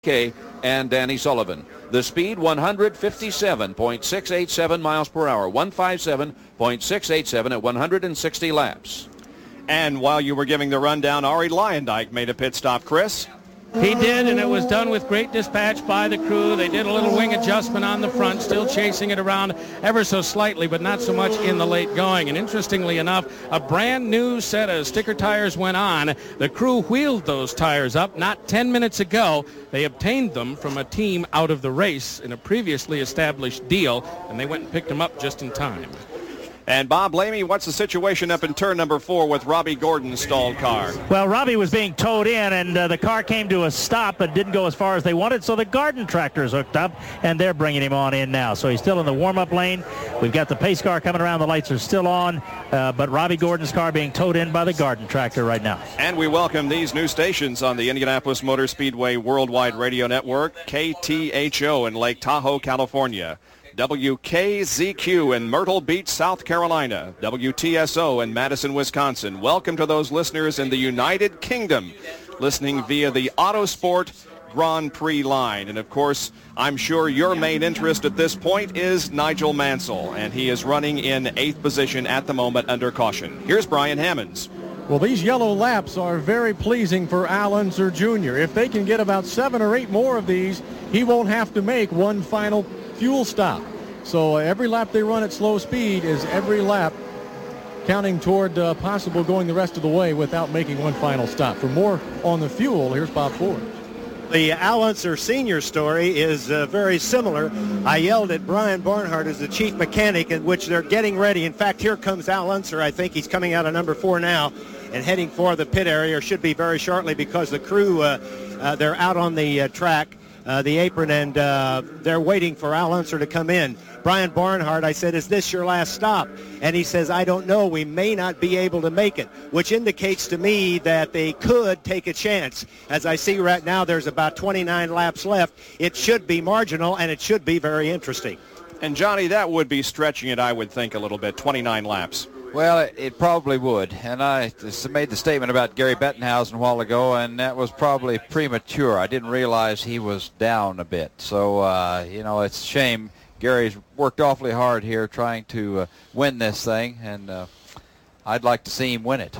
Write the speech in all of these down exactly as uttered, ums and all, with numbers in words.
K and Danny Sullivan. The speed, one fifty-seven point six eight seven miles per hour, one fifty-seven point six eight seven at one hundred sixty laps. And while you were giving the rundown, Arie Luyendyk made a pit stop, Chris. He did, and it was done with great dispatch by the crew. They did a little wing adjustment on the front, still chasing it around ever so slightly, but not so much in the late going. And interestingly enough, a brand new set of sticker tires went on. The crew wheeled those tires up not ten minutes ago. They obtained them from a team out of the race in a previously established deal, and they went and picked them up just in time. And Bob Lamey, what's the situation up in turn number four with Robbie Gordon's stalled car? Well, Robbie was being towed in, and uh, the car came to a stop, but didn't go as far as they wanted, so the Garden tractor is hooked up, and they're bringing him on in now. So he's still in the warm-up lane. We've got the pace car coming around. The lights are still on, uh, but Robbie Gordon's car being towed in by the Garden tractor right now. And we welcome these new stations on the Indianapolis Motor Speedway Worldwide Radio Network, K T H O in Lake Tahoe, California, W K Z Q in Myrtle Beach, South Carolina, W T S O in Madison, Wisconsin. Welcome to those listeners in the United Kingdom listening via the Autosport Grand Prix line. And, of course, I'm sure your main interest at this point is Nigel Mansell, and he is running in eighth position at the moment under caution. Here's Brian Hammonds. Well, these yellow laps are very pleasing for Al Unser Junior If they can get about seven or eight more of these, he won't have to make one final fuel stop. So uh, every lap they run at slow speed is every lap counting toward uh, possible going the rest of the way without making one final stop. For more on the fuel, here's Bob Ford. The Al Unser Senior story is uh, very similar. I yelled at Brian Barnhart as the chief mechanic, in which they're getting ready. In fact, here comes Al Unser. I think he's coming out of number four now and heading for the pit area, or should be very shortly, because the crew, uh, uh, they're out on the uh, track, uh, the apron, and uh, they're waiting for Al Unser to come in. Brian Barnhart, I said, is this your last stop? And he says, I don't know. We may not be able to make it, which indicates to me that they could take a chance. As I see right now, there's about twenty-nine laps left. It should be marginal, and it should be very interesting. And, Johnny, that would be stretching it, I would think, a little bit, twenty-nine laps. Well, it, it probably would. And I made the statement about Gary Bettenhausen a while ago, and that was probably premature. I didn't realize he was down a bit. So, uh, you know, it's a shame. Gary's worked awfully hard here trying to uh, win this thing, and uh, I'd like to see him win it.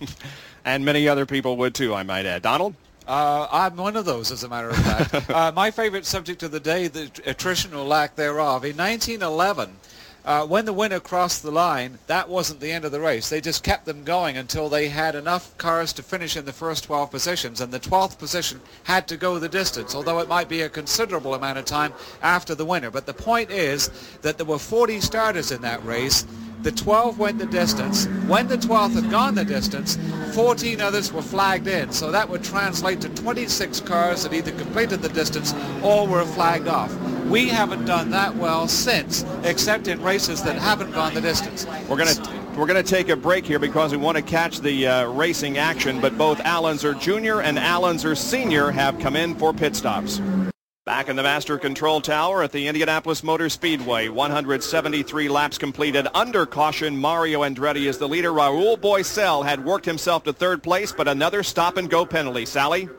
And many other people would, too, I might add. Donald? Uh, I'm one of those, as a matter of fact. uh, my favorite subject of the day, the attrition or lack thereof. In nineteen eleven, uh, when the winner crossed the line, that wasn't the end of the race. They just kept them going until they had enough cars to finish in the first twelve positions, and the twelfth position had to go the distance, although it might be a considerable amount of time after the winner. But the point is that there were forty starters in that race. The twelve went the distance. When the twelfth had gone the distance, fourteen others were flagged in. So that would translate to twenty-six cars that either completed the distance or were flagged off. We haven't done that well since, except in races that haven't gone the distance. We're going to we're going to take a break here because we want to catch the uh, racing action, but both Al Unser Junior and Al Unser Senior have come in for pit stops. Back in the master control tower at the Indianapolis Motor Speedway, one hundred seventy-three laps completed. Under caution, Mario Andretti is the leader. Raul Boesel had worked himself to third place, but another stop-and-go penalty. Sally?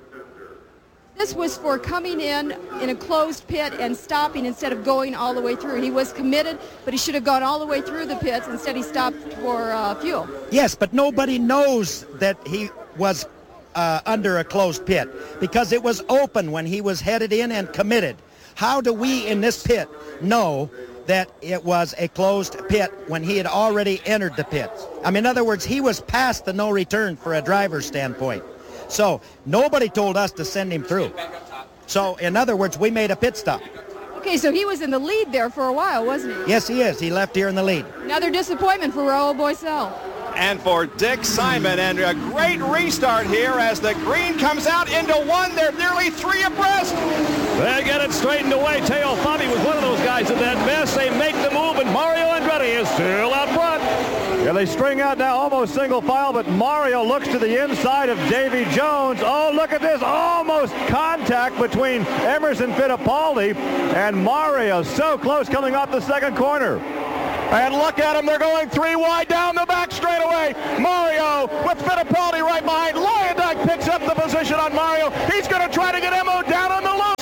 This was for coming in in a closed pit and stopping instead of going all the way through. He was committed, but he should have gone all the way through the pits. Instead, he stopped for uh, fuel. Yes, but nobody knows that he was Uh, under a closed pit because it was open when he was headed in and committed. How do we in this pit know that it was a closed pit when he had already entered the pit? I mean, in other words, he was past the no return for a driver's standpoint. So nobody told us to send him through. So in other words, we made a pit stop. Okay, so he was in the lead there for a while, wasn't he? Yes, he is. He left here in the lead. Another disappointment for Raul Boesel. And for Dick Simon, and a great restart here as the green comes out into one. They're nearly three abreast. They get it straightened away. Teo Fabi was one of those guys in that mess. They make the move, and Mario Andretti is still out front. Yeah, they string out now almost single file, but Mario looks to the inside of Davy Jones. Oh, look at this. Almost contact between Emerson Fittipaldi and Mario. So close coming off the second corner. And look at them. They're going three wide down the back straightaway. Mario with Fittipaldi right behind. Luyendyk picks up the position on Mario. He's going to try to get Emo down on the low.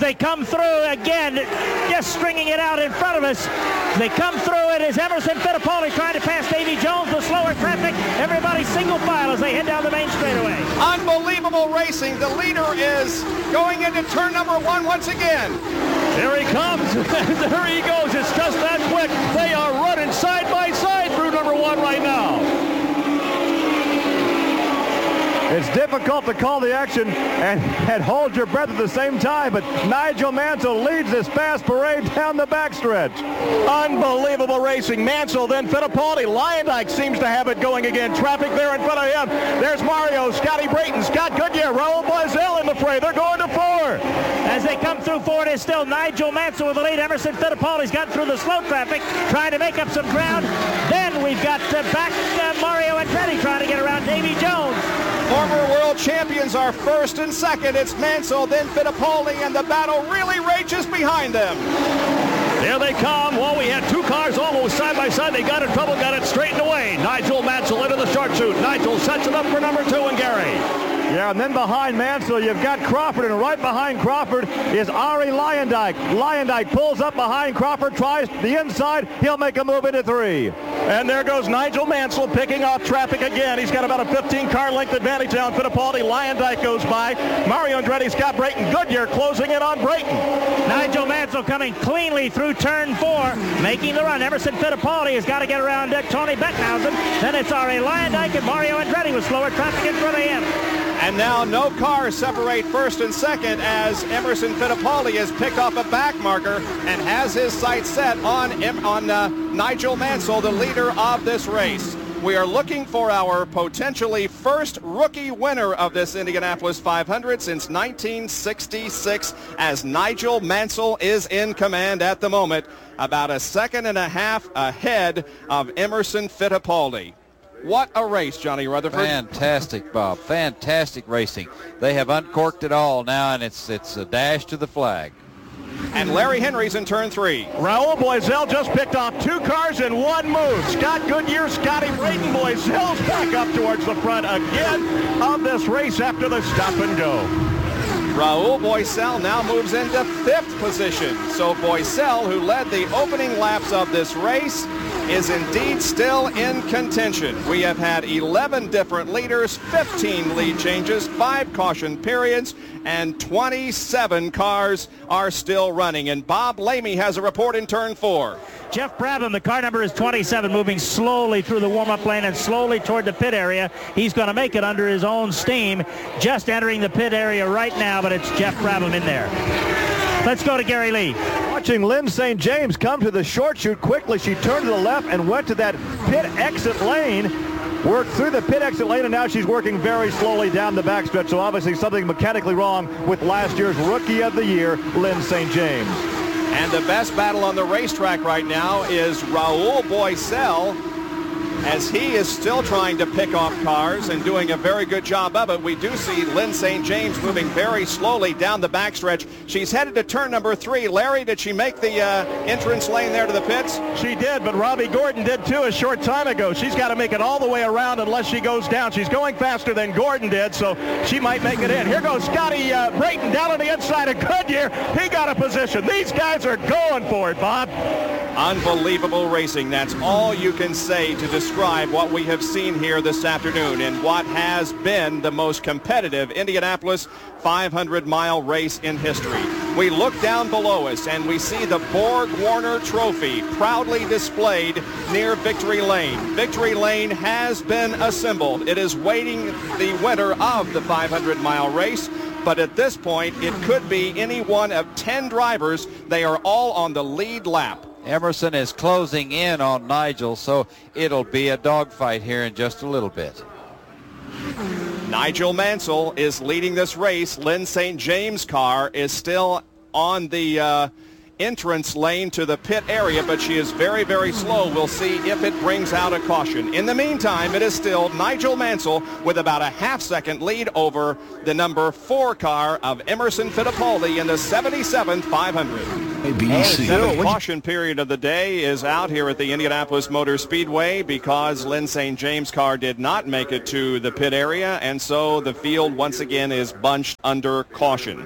they come through again, just stringing it out in front of us. They come through. It is Emerson Fittipaldi trying to pass Davy Jones with slower traffic. Everybody single file as they head down the main straightaway. Unbelievable racing. The leader is going into turn number one once again. Here he comes. There he goes. It's just that quick. They are running side by side through number one right now. It's difficult to call the action and, and hold your breath at the same time, but Nigel Mansell leads this fast parade down the backstretch. Unbelievable racing. Mansell, then Fittipaldi. Lyondike seems to have it going again. Traffic there in front of him. There's Mario, Scotty Brayton, Scott Goodyear, Raul Boiselle in the fray. They're going to four. As they come through four, it is still Nigel Mansell with the lead. Emerson Fittipaldi's got through the slow traffic, trying to make up some ground. Then we've got uh, back uh, Mario Andretti trying to get around Davy Jones. Former world champions are first and second. It's Mansell, then Fittipaldi, and the battle really rages behind them. There they come. Well, we had two cars almost side by side. They got in trouble, got it straightened away. Nigel Mansell into the short chute. Nigel sets it up for number two and Gary. Yeah, and then behind Mansell, you've got Crawford, and right behind Crawford is Ari Lyondike. Lyondike pulls up behind Crawford, tries the inside. He'll make a move into three. And there goes Nigel Mansell picking off traffic again. He's got about a fifteen-car length advantage on Fittipaldi. Lyondike goes by. Mario Andretti, Scott Brayton, Goodyear closing in on Brayton. Nigel Mansell coming cleanly through turn four, making the run. Emerson Fittipaldi has got to get around uh, Tony Beckenhausen. Then it's Ari Lyondike and Mario Andretti with slower traffic in front of him. And now no cars separate first and second as Emerson Fittipaldi has picked off a back marker and has his sights set on, on uh, Nigel Mansell, the leader of this race. We are looking for our potentially first rookie winner of this Indianapolis five hundred since nineteen sixty-six, as Nigel Mansell is in command at the moment, about a second and a half ahead of Emerson Fittipaldi. What a race, Johnny Rutherford. Fantastic, Bob. Fantastic racing. They have uncorked it all now, and it's it's a dash to the flag. And Larry Henry's in turn three. Raul Boiselle just picked off two cars in one move. Scott Goodyear, Scotty Brayton. Boiselle's back up towards the front again of this race after the stop and go. Raul Boiselle now moves into fifth position. So Boiselle, who led the opening laps of this race, is indeed still in contention. We have had eleven different leaders, fifteen lead changes, five caution periods, and twenty-seven cars are still running. And Bob Lamey has a report in turn four. Jeff Brabham, the car number is twenty-seven, moving slowly through the warm-up lane and slowly toward the pit area. He's going to make it under his own steam. Just entering the pit area right now, but it's Jeff Brabham in there. Let's go to Gary Lee. Watching Lynn Saint James come to the short chute quickly. She turned to the left and went to that pit exit lane. Worked through the pit exit lane, and now she's working very slowly down the backstretch. So obviously something mechanically wrong with last year's Rookie of the Year, Lynn Saint James. And the best battle on the racetrack right now is Raul Boiselle, as he is still trying to pick off cars and doing a very good job of it. We do see Lynn Saint James moving very slowly down the backstretch. She's headed to turn number three. Larry, did she make the uh, entrance lane there to the pits? She did, but Robbie Gordon did too a short time ago. She's got to make it all the way around unless she goes down. She's going faster than Gordon did, so she might make it in. Here goes Scotty uh, Brayton down on the inside of Goodyear. He got a position. These guys are going for it, Bob. Unbelievable racing. That's all you can say to describe what we have seen here this afternoon in what has been the most competitive Indianapolis five hundred mile race in history. We look down below us and we see the Borg Warner Trophy proudly displayed near Victory Lane. Victory Lane has been assembled. It is waiting the winner of the five hundred mile race. But at this point, it could be any one of ten drivers. They are all on the lead lap. Emerson is closing in on Nigel, so it'll be a dogfight here in just a little bit. Nigel Mansell is leading this race. Lynn Saint James' car is still on the uh, entrance lane to the pit area, but she is very, very slow. We'll see if it brings out a caution. In the meantime, it is still Nigel Mansell with about a half-second lead over the number four car of Emerson Fittipaldi in the seventy-seventh five hundred. A B C. The caution period of the day is out here at the Indianapolis Motor Speedway because Lynn Saint James' car did not make it to the pit area, and so the field once again is bunched under caution.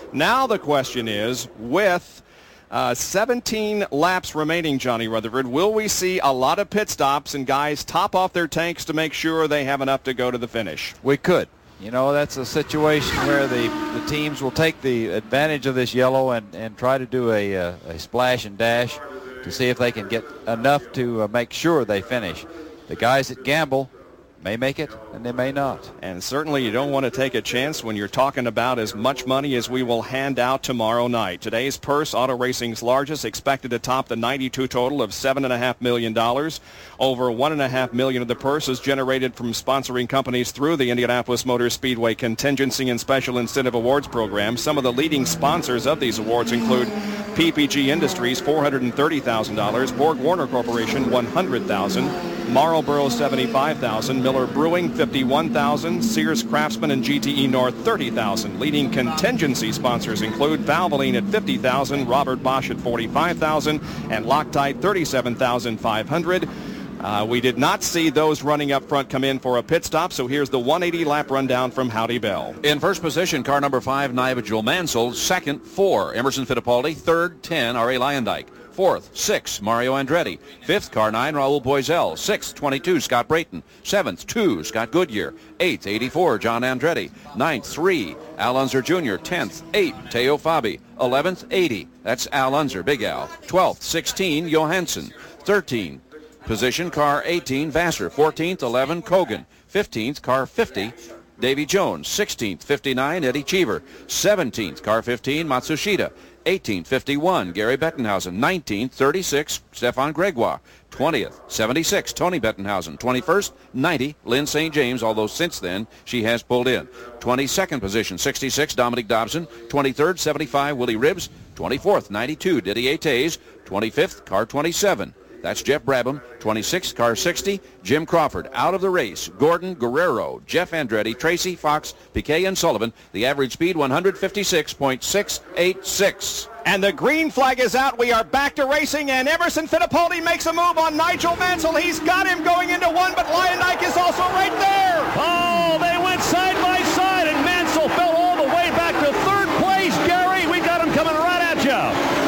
Now the question is, with uh, seventeen laps remaining, Johnny Rutherford, will we see a lot of pit stops and guys top off their tanks to make sure they have enough to go to the finish? We could. You know, that's a situation where the, the teams will take the advantage of this yellow and, and try to do a, a, a splash and dash to see if they can get enough to uh, make sure they finish. The guys that gamble may make it, and they may not. And certainly you don't want to take a chance when you're talking about as much money as we will hand out tomorrow night. Today's purse, auto racing's largest, expected to top the ninety-two total of seven point five million dollars. Over one point five million dollars of the purse is generated from sponsoring companies through the Indianapolis Motor Speedway Contingency and Special Incentive Awards Program. Some of the leading sponsors of these awards include P P G Industries, four hundred thirty thousand dollars, Borg Warner Corporation, one hundred thousand dollars, Marlboro, seventy-five thousand dollars, Miller Brewing, fifty-one thousand dollars, Sears Craftsman and G T E North, thirty thousand dollars. Leading contingency sponsors include Valvoline at fifty thousand dollars, Robert Bosch at forty-five thousand dollars, and Loctite, thirty-seven thousand five hundred dollars. Uh, we did not see those running up front come in for a pit stop, so here's the one eighty lap rundown from Howdy Bell. In first position, car number five, Nigel Mansell. Second, four, Emerson Fittipaldi. Third, ten, R A Lyondike. Fourth, six, Mario Andretti. Fifth, car nine, Raul Boisel. Sixth, twenty-two, Scott Brayton. Seventh, two, Scott Goodyear. Eighth, eighty-four, John Andretti. Ninth, three, Al Unser Junior Tenth, eight, Teo Fabi. Eleventh, eighty. That's Al Unser, Big Al. Twelfth, sixteen, Johansson. Thirteen, position, car eighteen, Vassar. Fourteenth, eleven, Kogan. Fifteenth, car fifty, Davy Jones. Sixteenth, fifty-nine, Eddie Cheever. Seventeenth, car fifteen, Matsushita. eighteenth, fifty-one, Gary Bettenhausen. nineteenth, thirty-six, Stefan Gregoire. twentieth, seventy-six, Tony Bettenhausen. twenty-first, ninety, Lynn Saint James, although since then she has pulled in. twenty-second position, sixty-six, Dominic Dobson. twenty-third, seventy-five, Willie Ribbs. twenty-fourth, ninety-two, Didier Tays. twenty-fifth, car twenty-seven. That's Jeff Brabham. twenty-sixth, car sixty, Jim Crawford. Out of the race, Gordon Guerrero, Jeff Andretti, Tracy Fox, Piquet, and Sullivan. The average speed, one fifty-six point six eight six. And the green flag is out. We are back to racing, and Emerson Fittipaldi makes a move on Nigel Mansell. He's got him going into one, but Lyondike is also right there. Oh, they went side by side, and Mansell fell all the way back to third place. Gary, we got him coming right at you.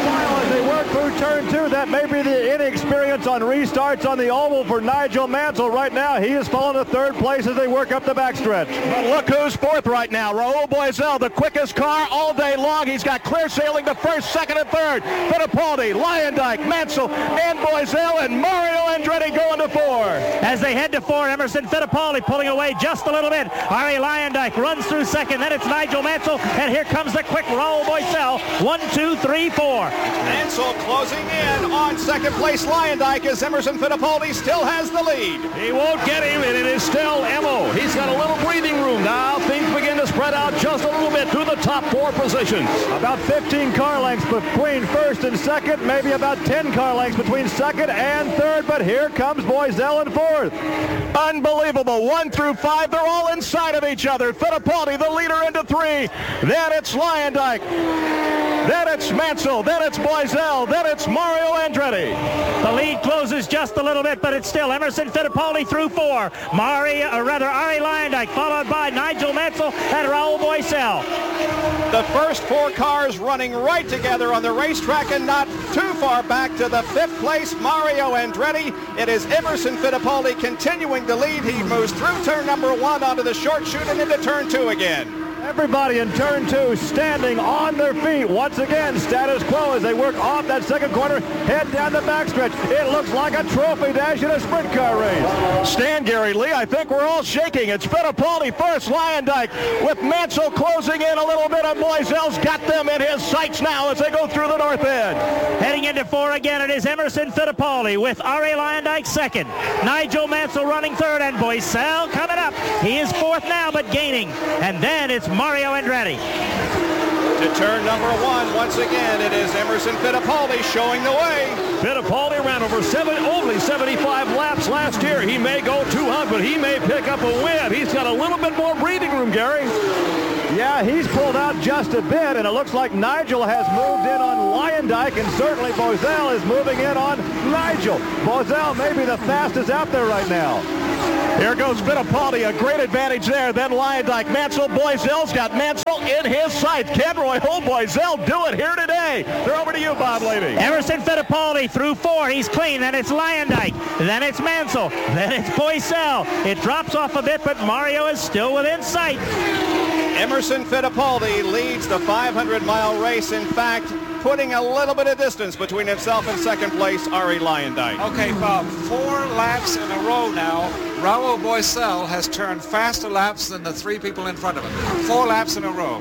Through turn two, that may be the inexperience on restarts on the oval for Nigel Mansell. Right now, he has fallen to third place as they work up the backstretch. But look who's fourth right now. Raul Boisel, the quickest car all day long. He's got clear sailing to first, second, and third. Fittipaldi, Lyondike, Mansell, and Boisel, and Mario Andretti going to four. As they head to four, Emerson Fittipaldi pulling away just a little bit. R A Lyondike runs through second. Then it's Nigel Mansell, and here comes the quick Raul Boisel. One, two, three, four. Mansell closing in on second place Lyondike as Emerson Fittipaldi still has the lead. He won't get him, and it is still Emo. He's got a little breathing room now. Things begin to spread out just a little bit to the top four positions. About fifteen car lengths between first and second, maybe about ten car lengths between second and third, but here comes Boisel in fourth. Unbelievable. One through five, they're all inside of each other. Fittipaldi, the leader, into three. Then it's Lyondike. Then it's Mansell. Then it's Boisel. Then it's Mario Andretti. The lead closes just a little bit, but it's still Emerson Fittipaldi through four. Mario, or rather, R A Lyondike, followed by Nigel Mansell and Raul Boisel. The first four cars running right together on the racetrack and not too far back to the fifth place, Mario Andretti. It is Emerson Fittipaldi continuing to lead. He moves through turn number one onto the short chute and into turn two again. Everybody in turn two standing on their feet. Once again, status quo as they work off that second corner, head down the backstretch. It looks like a trophy dash in a sprint car race. Stand, Gary Lee. I think we're all shaking. It's Fittipaldi first, Lyondike with Mansell closing in a little bit. And Boisel's got them in his sights now as they go through the north end. Heading into four again, it is Emerson Fittipaldi with R A Lyondike second. Nigel Mansell running third, and Boisel coming up. He is fourth now, but gaining. And then it's Mario Andretti. To turn number one, once again, it is Emerson Fittipaldi showing the way. Fittipaldi ran over seven, only seventy-five laps last year. He may go two hundred. He may pick up a win. He's got a little bit more breathing room, Gary. Yeah, he's pulled out just a bit, and it looks like Nigel has moved in on Lyondike, and certainly Boisel is moving in on Nigel. Boisel may be the fastest out there right now. Here goes Fittipaldi, a great advantage there. Then Lyondike, Mansell, Boyzell's got Mansell in his sights. Can Roy Holt Boyzell do it here today? They're over to you, Bob Levy. Emerson Fittipaldi through four. He's clean. Then it's Lyondike. Then it's Mansell. Then it's Boyzell. It drops off a bit, but Mario is still within sight. Emerson Fittipaldi leads the five hundred mile race. In fact, putting a little bit of distance between himself and second place, Arie Luyendyk. Okay, Bob, four laps in a row now. Raoul Boyzell has turned faster laps than the three people in front of him. Four laps in a row.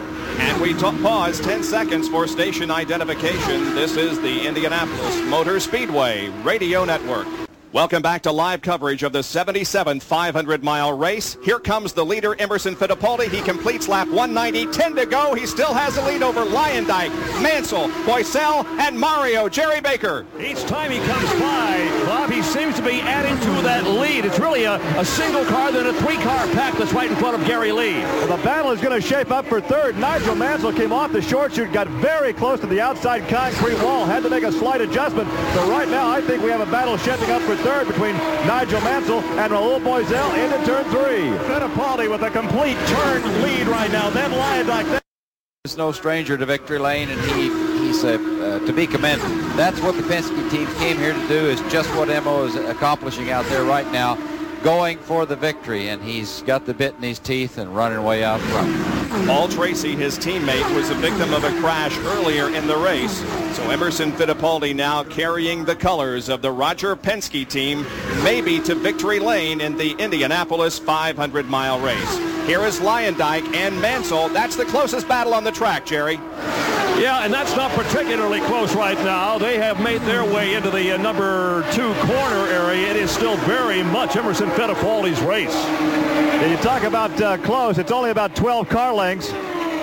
And we t- pause ten seconds for station identification. This is the Indianapolis Motor Speedway Radio Network. Welcome back to live coverage of the seventy-seventh five hundred mile race. Here comes the leader, Emerson Fittipaldi. He completes lap one ninety, ten to go. He still has a lead over Luyendyk, Mansell, Boyzell, and Mario. Jerry Baker. Each time he comes by, Bob, he seems to be adding to that lead. It's really a, a single car, then a three-car pack that's right in front of Gary Lee. Well, the battle is going to shape up for third. Nigel Mansell came off the short chute, got very close to the outside concrete wall, had to make a slight adjustment. So right now, I think we have a battle shaping up for third between Nigel Mansell and Raoul Boyzell into turn three. Fittipaldi with a complete turn lead right now. Then Luyendyk. He's no stranger to victory lane, and he he's uh, uh, to be commended. That's what the Penske team came here to do, is just what Emo is accomplishing out there right now, going for the victory, and he's got the bit in his teeth and running way out front. Paul Tracy, his teammate, was a victim of a crash earlier in the race. So Emerson Fittipaldi now carrying the colors of the Roger Penske team, maybe to victory lane in the Indianapolis five hundred mile race. Here is Luyendyk and Mansell. That's the closest battle on the track, Jerry. Yeah, and that's not particularly close right now. They have made their way into the uh, number two corner area. It is still very much Emerson Fittipaldi's race. And you talk about uh, close, it's only about twelve car lengths.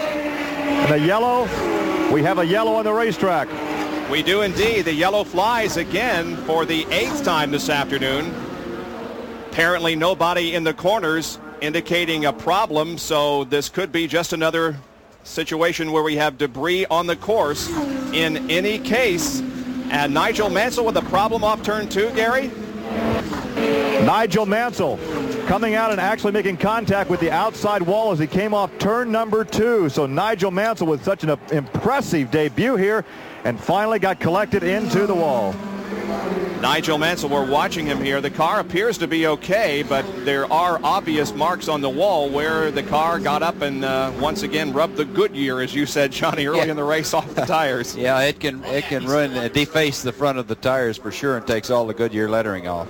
And the yellow, we have a yellow on the racetrack. We do indeed. The yellow flies again for the eighth time this afternoon. Apparently nobody in the corners indicating a problem, so this could be just another situation where we have debris on the course. In any case, and Nigel Mansell with a problem off turn two, Gary? Nigel Mansell coming out and actually making contact with the outside wall as he came off turn number two. So Nigel Mansell with such an impressive debut here and finally got collected into the wall. Nigel Mansell, we're watching him here. The car appears to be okay, but there are obvious marks on the wall where the car got up and uh, once again rubbed the Goodyear, as you said, Johnny, early yeah. in the race off the tires. Yeah, it can it can ruin, uh, deface the front of the tires for sure and takes all the Goodyear lettering off.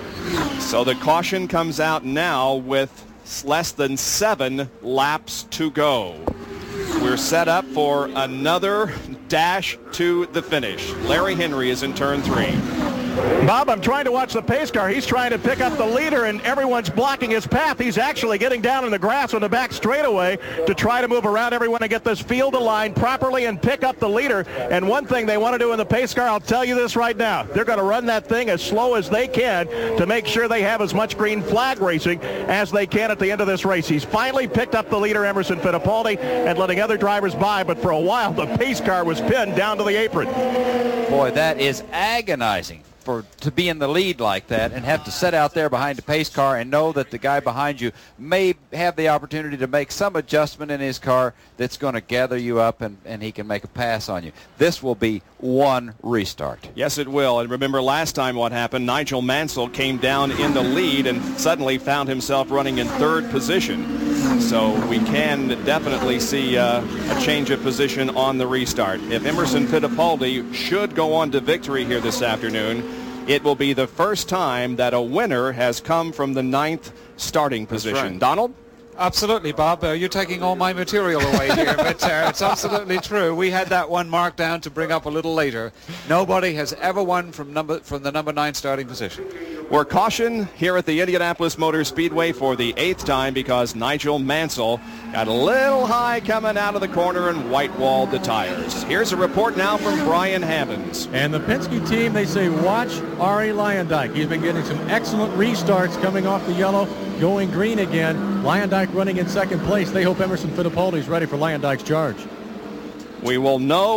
So the caution comes out now with less than seven laps to go. We're set up for another dash to the finish. Larry Henry is in turn three. Bob, I'm trying to watch the pace car. He's trying to pick up the leader, and everyone's blocking his path. He's actually getting down in the grass on the back straightaway to try to move around everyone and get this field aligned properly and pick up the leader. And one thing they want to do in the pace car, I'll tell you this right now, they're going to run that thing as slow as they can to make sure they have as much green flag racing as they can at the end of this race. He's finally picked up the leader, Emerson Fittipaldi, and letting other drivers by, but for a while the pace car was pinned down to the apron. Boy, that is agonizing. For, to be in the lead like that and have to sit out there behind a pace car and know that the guy behind you may have the opportunity to make some adjustment in his car that's going to gather you up and, and he can make a pass on you. This will be one restart. Yes, it will. And remember last time what happened, Nigel Mansell came down in the lead and suddenly found himself running in third position. So we can definitely see uh, a change of position on the restart. If Emerson Fittipaldi should go on to victory here this afternoon, it will be the first time that a winner has come from the ninth starting position. Right. Donald? Absolutely, Bob. Uh, you're taking all my material away here, but uh, it's absolutely true. We had that one marked down to bring up a little later. Nobody has ever won from number from the number nine starting position. We're cautioned here at the Indianapolis Motor Speedway for the eighth time because Nigel Mansell got a little high coming out of the corner and white-walled the tires. Here's a report now from Brian Hammonds. And the Penske team, they say, watch Arie Luyendyk. He's been getting some excellent restarts coming off the yellow, going green again. Luyendyk running in second place. They hope Emerson Fittipaldi is ready for Luyendyk's charge. We will know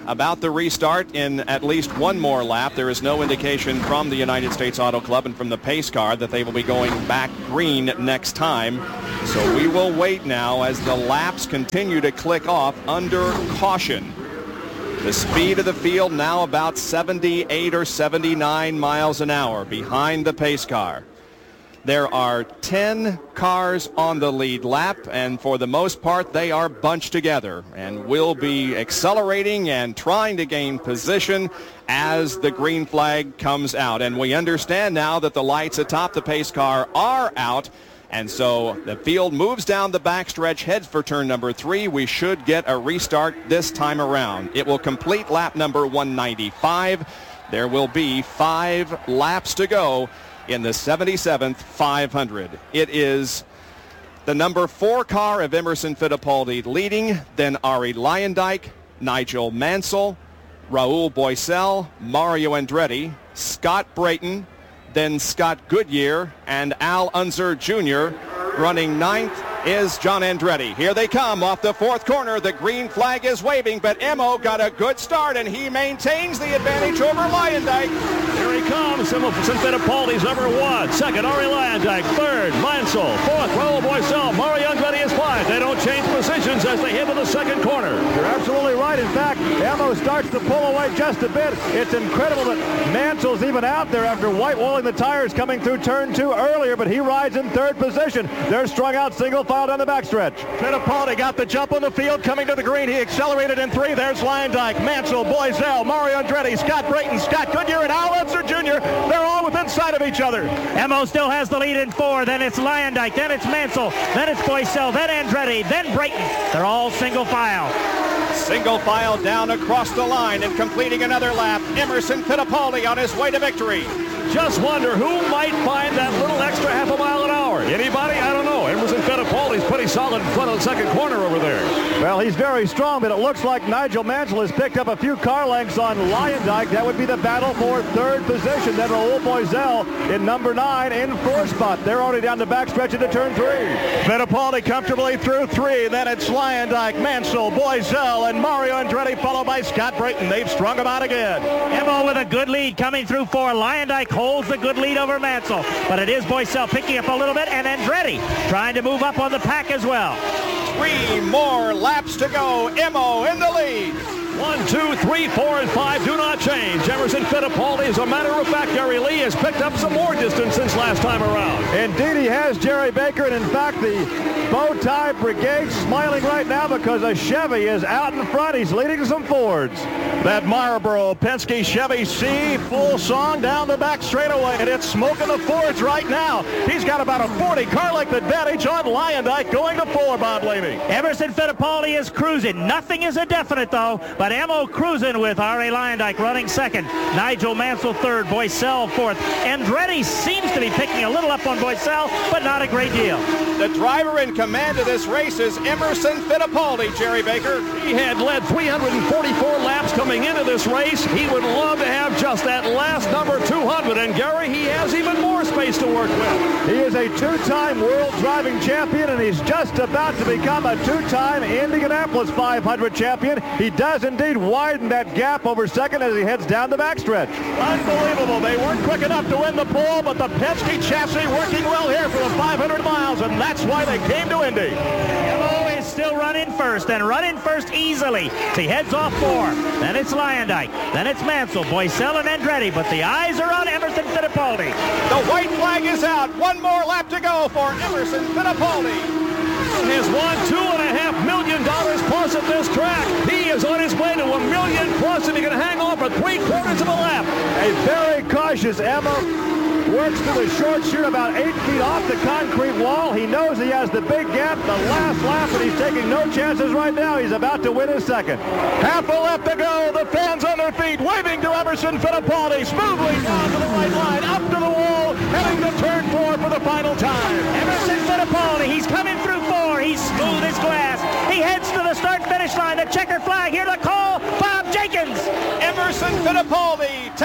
about the restart in at least one more lap. There is no indication from the United States Auto Club and from the pace car that they will be going back green next time. So we will wait now as the laps continue to click off under caution. The speed of the field now about seventy-eight or seventy-nine miles an hour behind the pace car. There are ten cars on the lead lap, and for the most part, they are bunched together and will be accelerating and trying to gain position as the green flag comes out. And we understand now that the lights atop the pace car are out, and so the field moves down the backstretch, heads for turn number three. We should get a restart this time around. It will complete lap number one ninety-five. There will be five laps to go in the seventy-seventh five hundred. It is the number four car of Emerson Fittipaldi leading, then Arie Luyendyk, Nigel Mansell, Raul Boesel, Mario Andretti, Scott Brayton, then Scott Goodyear, and Al Unser Junior Running ninth is John Andretti. Here they come off the fourth corner. The green flag is waving, but Emo got a good start, and he maintains the advantage over Luyendyk. Here he comes. Emerson Fittipaldi's number one. Second, Arie Luyendyk. Third, Mansell. Fourth, Raul Boesel. Mario Andretti is five. They don't change positions as they head to the second corner. You're absolutely right. In fact, Emo starts to pull away just a bit. It's incredible that Mansell's even out there after white-walling the tires coming through turn two earlier, but he rides in third position. They're strung out single file down the backstretch. Fittipaldi got the jump on the field coming to the green. He accelerated in three. There's Luyendyk, Mansell, Boesel, Mario Andretti, Scott Brayton, Scott Goodyear, and Al Unser Junior They're all within sight of each other. Emo still has the lead in four. Then it's Luyendyk. Then it's Mansell. Then it's Boesel. Then Andretti. Then Brayton. They're all single file. Single file down across the line and completing another lap. Emerson Fittipaldi on his way to victory. Just wonder who might find that little extra half a mile an hour. Anybody? I don't know. Emerson Fittipaldi's pretty solid in front of the second corner over there. Well, he's very strong, but it looks like Nigel Mansell has picked up a few car lengths on Luyendyk. That would be the battle for third position. Then Raul Boesel in number nine in fourth spot. They're already down the backstretch into turn three. Fittipaldi comfortably through three. Then it's Luyendyk, Mansell, Boesel, and Mario Andretti, followed by Scott Brayton. They've strung him out again. Emo with a good lead coming through four. Luyendyk holds the good lead over Mansell, but it is Boesel picking up a little bit, and Andretti trying to move up on the pack as well. Three more laps to go. Emo in the lead. One, two, three, four, and five do not change. Emerson Fittipaldi, as a matter of fact, Gary Lee has picked up some more distance since last time around. Indeed, he has, Jerry Baker, and in fact, the bow tie brigade smiling right now because a Chevy is out in front. He's leading some Fords. That Marlboro Penske Chevy C full song down the back straightaway, and it's smoking the Fords right now. He's got about a forty car length advantage on Luyendyk going to four, Bob Lamy. Emerson Fittipaldi is cruising. Nothing is a definite, though, but Emo cruising with Arie Luyendyk running second. Nigel Mansell third. Boesel fourth. Andretti seems to be picking a little up on Boesel, but not a great deal. The driver in command of this race is Emerson Fittipaldi, Jerry Baker. He had led three hundred forty-four laps coming into this race. He would love to have just that last number two hundred, and Gary, he has even more space to work with. He is a two-time world driving champion, and he's just about to become a two-time Indianapolis five hundred champion. He does indeed widen that gap over second as he heads down the backstretch. Unbelievable. They weren't quick enough to win the pole, but the Penske chassis working well here for the five hundred miles, and that's why they came to Indy. Emo is still running first, and running first easily. So he heads off four. Then it's Luyendyk. Then it's Mansell, Boesel, and Andretti, but the eyes are on Emerson Fittipaldi. The white flag is out. One more lap to go for Emerson Fittipaldi. Has won two and a half million dollars plus at this track. He is on his way to a million plus, and he can hang on for three quarters of a lap. A very cautious Emma works to the short chute about eight feet off the concrete wall. He knows he has the big gap, the last lap, and he's taking no chances right now. He's about to win his second. Half a lap to go. The fans on their feet waving to Emerson Fittipaldi. Smoothly down to the right line, up to the wall, heading to turn four for the final time. Emerson Fittipaldi, he's coming through four. He's smooth as glass. He heads to the start-finish line. The checker flag here to call Bob Jenkins. Emerson Fittipaldi takes the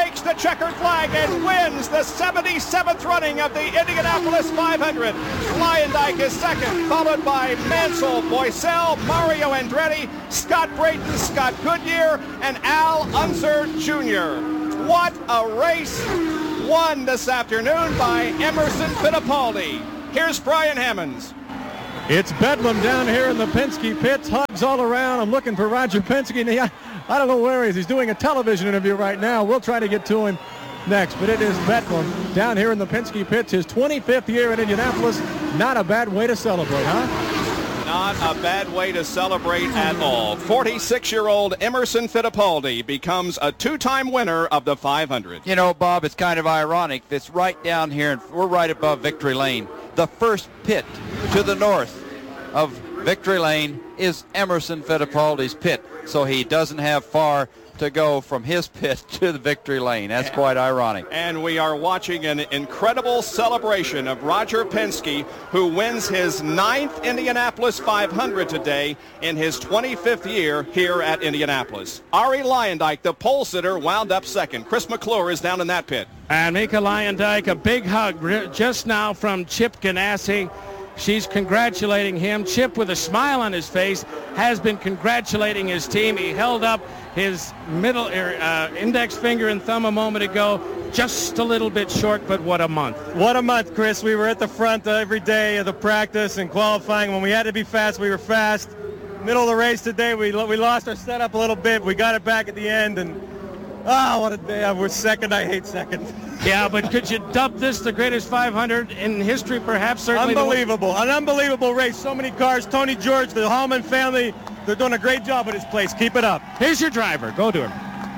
checkered flag and wins the seventy-seventh running of the Indianapolis five hundred. Lyondike is second, followed by Mansell, Boiselle, Mario Andretti, Scott Brayton, Scott Goodyear, and Al Unser Junior What a race won this afternoon by Emerson Fittipaldi. Here's Brian Hammonds. It's bedlam down here in the Penske pits. Hugs all around. I'm looking for Roger Penske. And he, I, I don't know where he is. He's doing a television interview right now. We'll try to get to him next. But it is bedlam down here in the Penske pits. His twenty-fifth year in Indianapolis. Not a bad way to celebrate, huh? Not a bad way to celebrate at all. forty-six-year-old Emerson Fittipaldi becomes a two-time winner of the five hundred. You know, Bob, it's kind of ironic. It's right down here, and we're right above Victory Lane. The first pit to the north of Victory Lane is Emerson Fittipaldi's pit, so he doesn't have far to go from his pit to the Victory Lane. That's quite ironic. And we are watching an incredible celebration of Roger Penske, who wins his ninth Indianapolis five hundred today in his twenty-fifth year here at Indianapolis. Ari Lyondike, the pole sitter, wound up second. Chris McClure is down in that pit. And Mika Lyondike, a big hug just now from Chip Ganassi. She's congratulating him. Chip, with a smile on his face, has been congratulating his team. He held up his middle uh, index finger and thumb a moment ago, just a little bit short, but what a month. What a month, Chris. We were at the front every day of the practice and qualifying. When we had to be fast, we were fast. Middle of the race today, we, we lost our setup a little bit. We got it back at the end, and oh, what a day. We're second. I hate second. Yeah, but could you dub this the greatest five hundred in history, perhaps? Certainly. Unbelievable. An unbelievable race. So many cars. Tony George, the Hallman family, they're doing a great job at this place. Keep it up. Here's your driver. Go to him.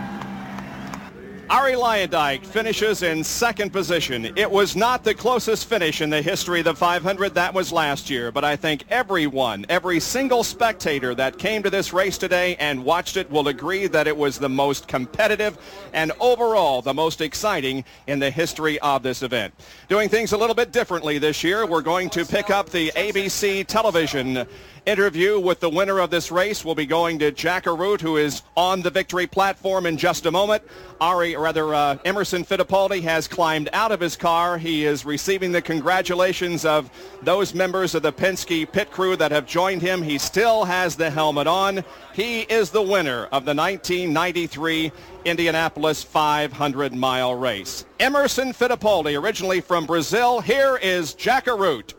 Ari Lyondike finishes in second position. It was not the closest finish in the history of the five hundred. That was last year. But I think everyone, every single spectator that came to this race today and watched it will agree that it was the most competitive and overall the most exciting in the history of this event. Doing things a little bit differently this year, we're going to pick up the A B C television interview with the winner of this race. Will be going to Jack Arute, who is on the victory platform in just a moment. Ari, or rather uh, Emerson Fittipaldi has climbed out of his car. He is receiving the congratulations of those members of the Penske pit crew that have joined him. He still has the helmet on. He is the winner of the nineteen ninety-three Indianapolis five hundred mile race. Emerson Fittipaldi, originally from Brazil. Here is Jack Arute.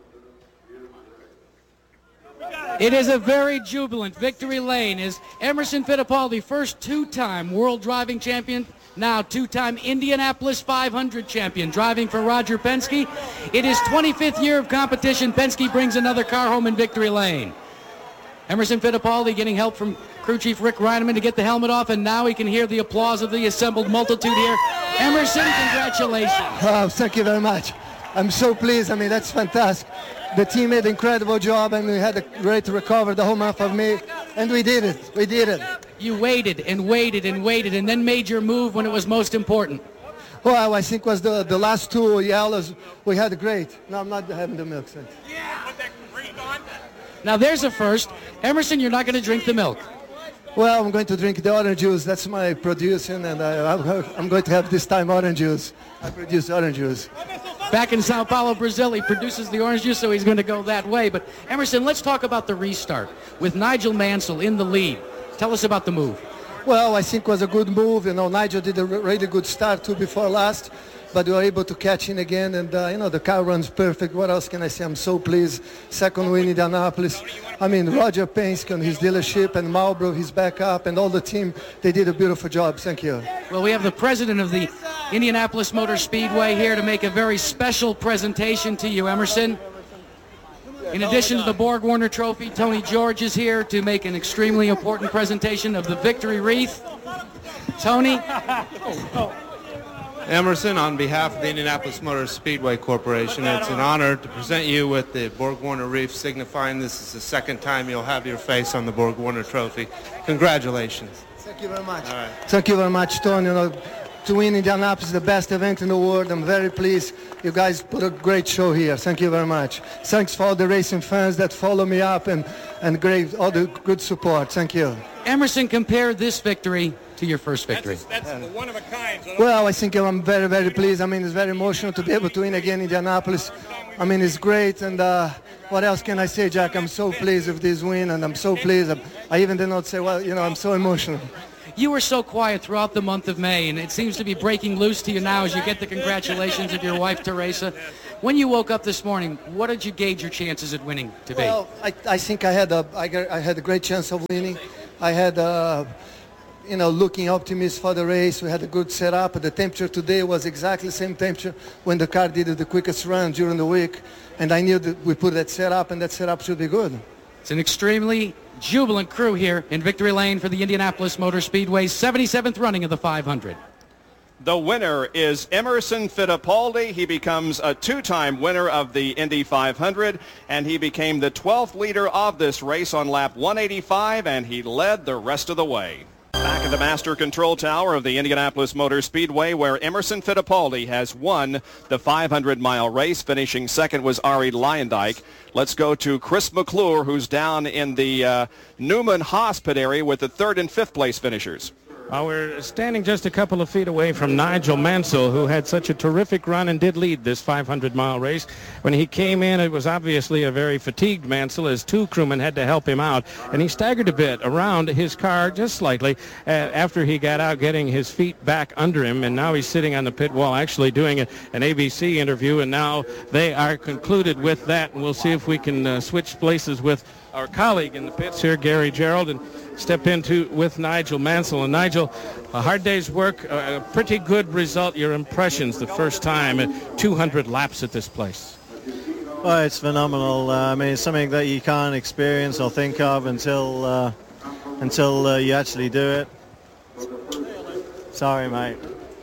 It is a very jubilant victory lane as Emerson Fittipaldi, first two-time world driving champion, now two-time Indianapolis five hundred champion, driving for Roger Penske. It is twenty-fifth year of competition. Penske brings another car home in victory lane. Emerson Fittipaldi getting help from crew chief Rick Reineman to get the helmet off, and now he can hear the applause of the assembled multitude here. Emerson, congratulations. Oh, thank you very much. I'm so pleased. I mean, that's fantastic. The team made an incredible job, and we had a great recovery the whole month of May, and we did it. We did it. You waited and waited and waited, and then made your move when it was most important. Well, I think it was the, the last two yellows we had great. No, I'm not having the milk. Thanks. Now there's a first. Emerson, you're not going to drink the milk. Well, I'm going to drink the orange juice. That's my producing, and I, I'm going to have this time orange juice. I produce orange juice. Back in Sao Paulo, Brazil, he produces the orange juice, so he's going to go that way. But Emerson, let's talk about the restart with Nigel Mansell in the lead. Tell us about the move. Well, I think it was a good move. You know, Nigel did a really good start too before last, but we were able to catch in again, and uh, you know, the car runs perfect. What else can I say? I'm so pleased. Second win in Indianapolis. I mean, Roger Penske and his dealership, and Marlboro, his backup, and all the team, they did a beautiful job. Thank you. Well, we have the president of the Indianapolis Motor Speedway here to make a very special presentation to you, Emerson. In addition to the Borg Warner Trophy, Tony George is here to make an extremely important presentation of the victory wreath. Tony? Emerson, on behalf of the Indianapolis Motor Speedway Corporation, it's an honor to present you with the Borg Warner wreath, signifying this is the second time you'll have your face on the Borg Warner Trophy. Congratulations. Thank you very much. All right. Thank you very much, Tony. You know, to win Indianapolis, the best event in the world. I'm very pleased. You guys put a great show here. Thank you very much. Thanks for all the racing fans that follow me up and, and great, all the good support. Thank you. Emerson, compare this victory to your first victory. That's, that's one of a kind. So well, I think I'm very, very pleased. I mean, it's very emotional to be able to win again in Indianapolis. I mean, it's great. And uh, what else can I say, Jack? I'm so pleased with this win, and I'm so pleased. I even did not say, well, you know, I'm so emotional. You were so quiet throughout the month of May, and it seems to be breaking loose to you now as you get the congratulations of your wife, Teresa. When you woke up this morning, what did you gauge your chances at winning to be? Well, I, I think I had a I, got, I had a great chance of winning. I had, uh, you know, looking optimist for the race. We had a good setup. The temperature today was exactly the same temperature when the car did the quickest run during the week, and I knew that we put that setup, and that setup should be good. It's an extremely jubilant crew here in Victory Lane for the Indianapolis Motor Speedway's seventy-seventh running of the five hundred. The winner is Emerson Fittipaldi. He becomes a two-time winner of the Indy five hundred, and he became the twelfth leader of this race on lap one eighty-five, and he led the rest of the way. Back at the Master Control Tower of the Indianapolis Motor Speedway, where Emerson Fittipaldi has won the five hundred mile race. Finishing second was Arie Luyendyk. Let's go to Chris McClure, who's down in the uh, Newman Haas pit area with the third and fifth place finishers. Uh, we're standing just a couple of feet away from Nigel Mansell, who had such a terrific run and did lead this five hundred mile race. When he came in, it was obviously a very fatigued Mansell, as two crewmen had to help him out, and he staggered a bit around his car just slightly uh, after he got out, getting his feet back under him, and now he's sitting on the pit wall actually doing a, an A B C interview, and now they are concluded with that, and we'll see if we can uh, switch places with our colleague in the pits here, Gary Gerald, and step into with Nigel Mansell. And Nigel, a hard day's work, a pretty good result. Your impressions the first time at two hundred laps at this place? Well, it's phenomenal. Uh, I mean, it's something that you can't experience or think of until uh, until uh, you actually do it. Sorry, mate.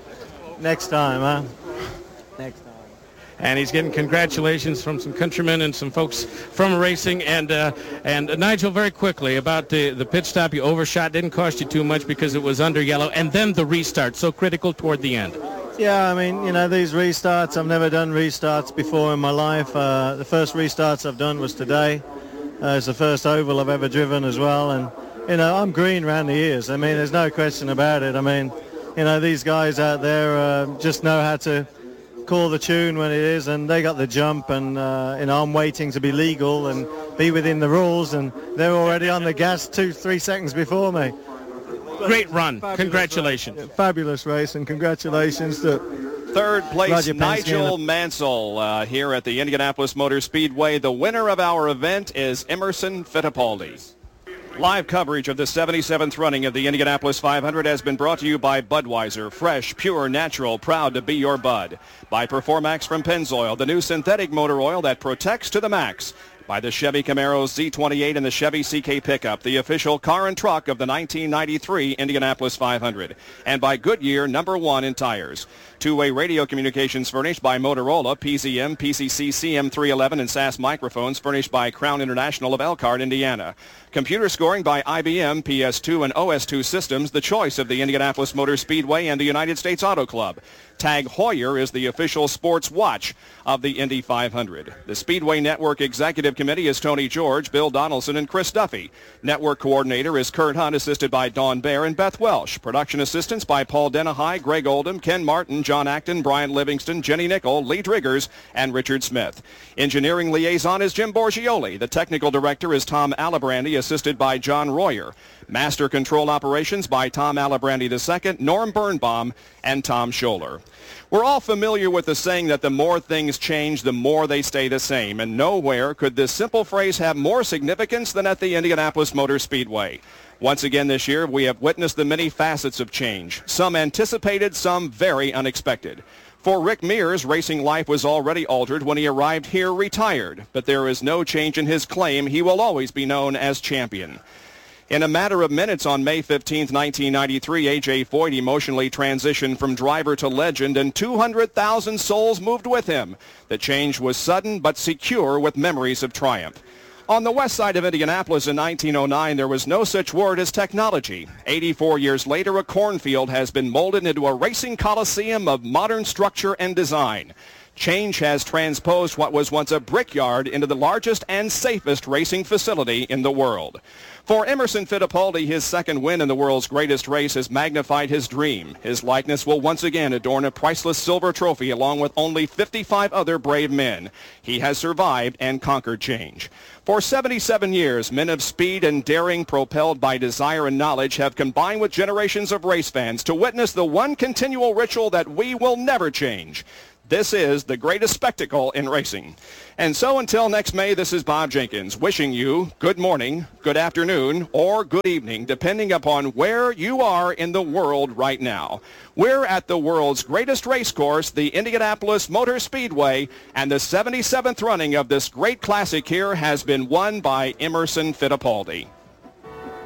Next time, huh? Next time. And he's getting congratulations from some countrymen and some folks from racing. And uh, and uh, Nigel, very quickly about the, the pit stop. You overshot, didn't cost you too much because it was under yellow. And then the restart, so critical toward the end. Yeah, I mean, you know, these restarts, I've never done restarts before in my life. Uh, the first restarts I've done was today. Uh, it's the first oval I've ever driven as well. And, you know, I'm green around the ears. I mean, there's no question about it. I mean, you know, these guys out there uh, just know how to call the tune when it is, and they got the jump, and uh, you know, I'm waiting to be legal and be within the rules, and they're already on the gas two, three seconds before me. Great run. Fabulous Congratulations. Race. Fabulous race, and congratulations to Third place, Roger Nigel Penske. Mansell uh, here at the Indianapolis Motor Speedway. The winner of our event is Emerson Fittipaldi. Live coverage of the seventy-seventh running of the Indianapolis five hundred has been brought to you by Budweiser. Fresh, pure, natural, proud to be your Bud. By Performax from Pennzoil, the new synthetic motor oil that protects to the max. By the Chevy Camaro Z twenty-eight and the Chevy C K pickup, the official car and truck of the nineteen ninety-three Indianapolis five hundred. And by Goodyear, number one in tires. Two-way radio communications furnished by Motorola, P Z M, P C C, C M three eleven, and S A S microphones furnished by Crown International of Elkhart, Indiana. Computer scoring by I B M, P S two, and O S two systems, the choice of the Indianapolis Motor Speedway and the United States Auto Club. Tag Heuer is the official sports watch of the Indy five hundred. The Speedway Network Executive Committee is Tony George, Bill Donaldson, and Chris Duffy. Network Coordinator is Kurt Hunt, assisted by Dawn Baer and Beth Welsh. Production assistants by Paul Denahai, Greg Oldham, Ken Martin, John Acton, Brian Livingston, Jenny Nickel, Lee Driggers, and Richard Smith. Engineering liaison is Jim Borgioli. The technical director is Tom Alabrandy, assisted by John Royer. Master Control Operations by Tom Alabrandy the second, Norm Birnbaum, and Tom Scholler. We're all familiar with the saying that the more things change, the more they stay the same, and nowhere could this simple phrase have more significance than at the Indianapolis Motor Speedway. Once again this year, we have witnessed the many facets of change, some anticipated, some very unexpected. For Rick Mears, racing life was already altered when he arrived here retired, but there is no change in his claim he will always be known as champion. In a matter of minutes on May fifteenth, nineteen ninety-three, A J Foyt emotionally transitioned from driver to legend, and two hundred thousand souls moved with him. The change was sudden but secure with memories of triumph. On the west side of Indianapolis in nineteen oh nine, there was no such word as technology. eighty-four years later, a cornfield has been molded into a racing coliseum of modern structure and design. Change has transposed what was once a brickyard into the largest and safest racing facility in the world. For Emerson Fittipaldi, his second win in the world's greatest race has magnified his dream. His likeness will once again adorn a priceless silver trophy along with only fifty-five other brave men. He has survived and conquered change. For seventy-seven years, men of speed and daring, propelled by desire and knowledge, have combined with generations of race fans to witness the one continual ritual that we will never change. This is the greatest spectacle in racing. And so until next May, this is Bob Jenkins wishing you good morning, good afternoon, or good evening, depending upon where you are in the world right now. We're at the world's greatest race course, the Indianapolis Motor Speedway, and the seventy-seventh running of this great classic here has been won by Emerson Fittipaldi.